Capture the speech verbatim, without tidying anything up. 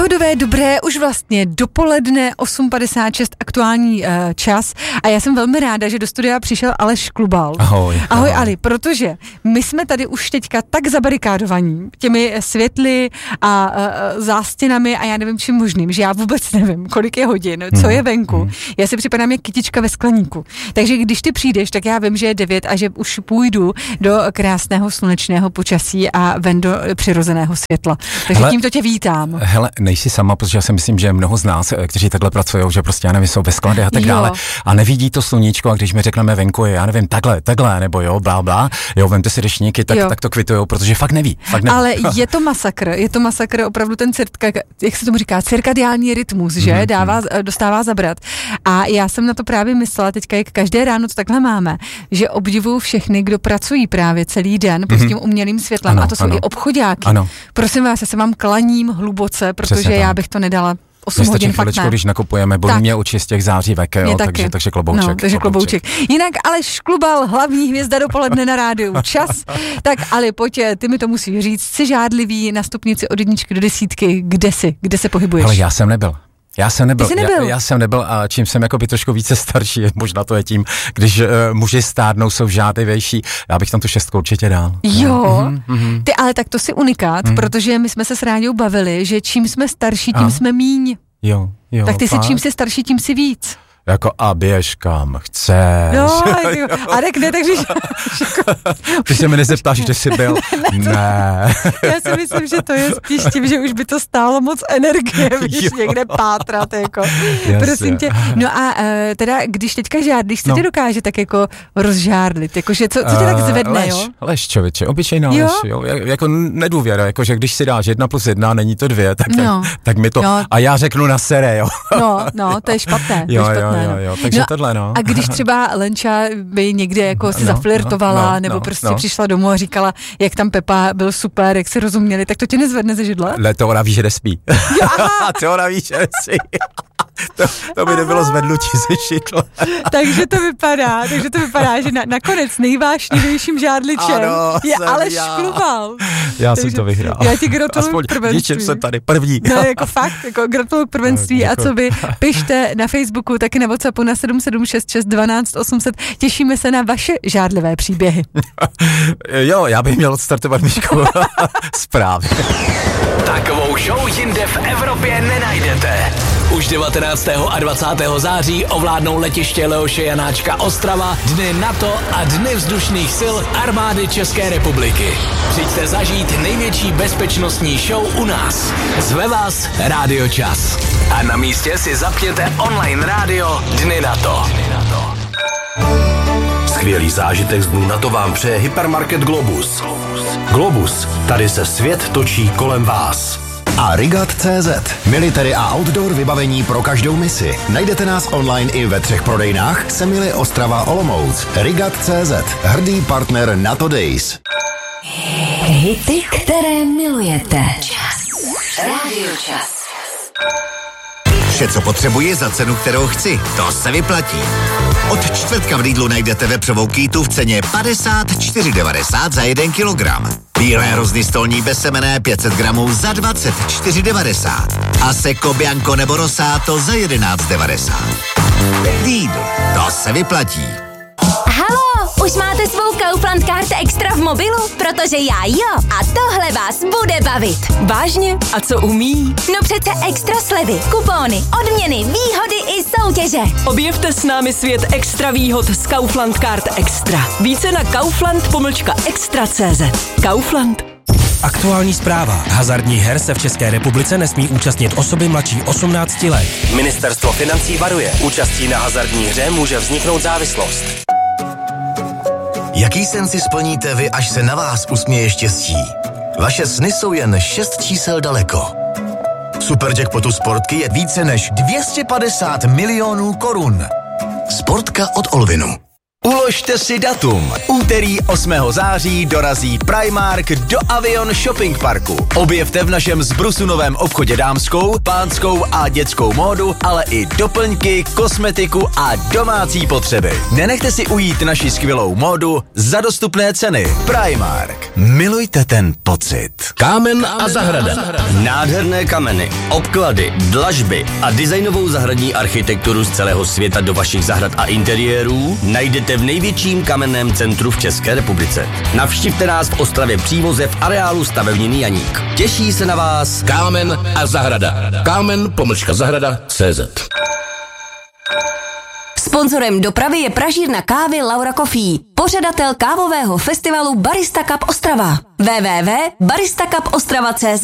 Pohodové, dobré, už vlastně dopoledne osm padesát šest aktuální uh, čas a já jsem velmi ráda, že do studia přišel Aleš Klubal. Ahoj. Ahoj Ali, protože my jsme tady už teďka tak zabarikádovaní těmi světly a uh, zástěnami a já nevím čím možným, že já vůbec nevím, kolik je hodin, co je venku. Mm. Já si připadám jak kytička ve skleníku. Takže když ty přijdeš, tak já vím, že je devět a že už půjdu do krásného slunečného počasí a ven do přirozeného světla. Takže hele, tímto tě vítám. Hele, nejsi sama, protože já si myslím, že mnoho z nás, kteří takhle pracují, že prostě, já nevím, jsou ve skladě a tak jo. dále a nevidí to sluníčko a když mi řekneme venku, já nevím, takhle, takhle, nebo jo, blá, blá, jo, vemte si deštníky, tak, tak to kvitujou, protože fakt neví. Fakt neví. Ale je to masakr, je to masakr, opravdu ten cirka, jak se tomu říká, cirkadiální rytmus, že, mm-hmm. dává, dostává zabrat. A já jsem na to právě myslela teďka, jak každé ráno to takhle máme, že obdivuju všechny, kdo pracují právě celý den mm-hmm. pod tím umělým světlem ano, a to jsou ano. i obchoďáky. Ano. Prosím vás, já se vám klaním hluboce, protože já bych to nedala osm hodin fakt ne. Když nakupujeme, bolí mě určitě z těch zářivek, jo, takže, takže klobouček. No, takže klobouček. klobouček. Jinak Aleš Klubal, hlavní hvězda dopoledne na rádiu Čas. Tak ale pojď, ty mi to musíš říct, jsi žádlivý na stupnici od jedničky do desítky, kde jsi, kde se pohybuješ? Ale já jsem nebyl. Já jsem nebyl, nebyl. Já, já jsem nebyl a čím jsem jako by trošku více starší, možná to je tím, když uh, muži stárnou, jsou žádivější, já bych tam tu šestku určitě dal. Jo, mm-hmm. ty ale tak to si unikát, mm. protože my jsme se s Rádiou bavili, že čím jsme starší, tím a? jsme míň. Jo, jo. Tak ty fakt? si čím jsi starší, tím si víc. Jako a běž kam chceš. No, a tak ne, takže... Ty se mi nezeptáš, kde jsi byl. ne, to, ne. Já si myslím, že to je spíš tím, že už by to stálo moc energie, víš, někde pátrat, jako. Jasně. Prosím tě. No a uh, teda, když teďka žádlíš, co no. tě dokáže tak jako rozžárlit? Jakože, co, co tě tak zvedne, lež, jo? Lež, člověče, obyčejná jo? lež, jo. Jako nedůvěra, jakože když si dáš jedna plus jedna, není to dvě, tak, no. tak mi to... No. A já řeknu na sere, jo. No, no, to je špatné, to jo, je špatné. Jo, jo, jo, takže no, tohle, no. A když třeba Lenča by někde jako si no, zaflirtovala, no, nebo no, prostě no. přišla domů a říkala, jak tam Pepa byl super, jak si rozuměli, tak to tě nezvedne ze židle? Le, to ona ví, že nespí. To ona ví, že nespí. To, to by nebylo zvednutí ze židle. Takže to vypadá, takže to vypadá, že na, nakonec nejvášnivějším žádličem ano, je Aleš Klubal. Já takže jsem to vyhrál. Já ti gratuluju k prvenství. Díčem jsem tady první. No jako fakt, jako gratuluju k prvenství no, a co vy pište na Facebooku, taky na WhatsAppu na sedm sedm šest šest dvanáct osm set. Těšíme se na vaše žádlivé příběhy. Jo, já bych měl odstartovat Míšku zprávy. Takovou show jinde v Evropě nenajdete. Už devatenáctého a dvacátého září ovládnou letiště Leoše Janáčka Ostrava Dny NATO a Dny vzdušných sil armády České republiky. Přijďte zažít největší bezpečnostní show u nás. Zve vás Rádio Čas. A na místě si zapněte online rádio Dny NATO. Skvělý zážitek z dnů NATO vám přeje hypermarket Globus. Globus, tady se svět točí kolem vás. A Rigat tečka cé zet. Military a outdoor vybavení pro každou misi. Najdete nás online i ve třech prodejnách Semily, Ostrava, Olomouc. Rigat tečka cé zet. Hrdý partner NATO Days. Hity, které milujete. Čas. Rádio Čas. Vše, co potřebuji za cenu, kterou chci. To se vyplatí. Od čtvrtka v Lidlu najdete vepřovou kýtu v ceně padesát čtyři devadesát za jeden kilogram. Bílé hrozny stolní bezsemenné pět set gramů za dvacet čtyři devadesát. A Seco Bianco nebo Rosato za jedenáct devadesát. Lidl, to se vyplatí. Halo, už máte svou Kaufland Card Extra v mobilu? Protože já jo. A tohle vás bude bavit. Vážně? A co umí? No přece extra slevy, kupóny, odměny, výhody i soutěže. Objevte s námi svět extra výhod z Kaufland Card Extra. Více na kaufland pomlčka extra tečka cé zet. Kaufland. Aktuální zpráva. Hazardních her se v České republice nesmí účastnit osoby mladší osmnácti let. Ministerstvo financí varuje. Účastí na hazardní hře může vzniknout závislost. Jaký sen si splníte vy, až se na vás usměje štěstí? Vaše sny jsou jen šest čísel daleko. Superjackpotu Sportky je více než dvě stě padesát milionů korun. Sportka od Olvinu. Uložte si datum. Úterý osmého září dorazí Primark do Avion Shopping Parku. Objevte v našem zbrusunovém obchodě dámskou, pánskou a dětskou módu, ale i doplňky, kosmetiku a domácí potřeby. Nenechte si ujít naši skvělou módu za dostupné ceny. Primark. Milujte ten pocit. Kámen a zahrada. Nádherné kameny, obklady, dlažby a designovou zahradní architekturu z celého světa do vašich zahrad a interiérů najdete v největším kamenném centru v České republice. Navštivte nás v Ostravě Přívoze v areálu stavebniny Janík. Těší se na vás Kámen a zahrada. Kámen pomlčka zahrada C Z. Sponzorem dopravy je pražírna kávy Laura Coffee, pořadatel kávového festivalu Barista Cup Ostrava. w w w tečka barista cup ostrava tečka cé zet